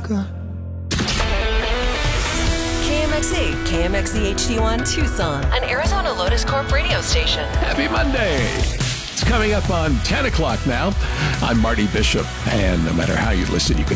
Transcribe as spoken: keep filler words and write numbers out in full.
Alaska. K M X E, K M X E H D one Tucson, an Arizona Lotus Corp radio station. Happy Monday. It's coming up on ten o'clock now. I'm Marty Bishop, and no matter how you listen, you can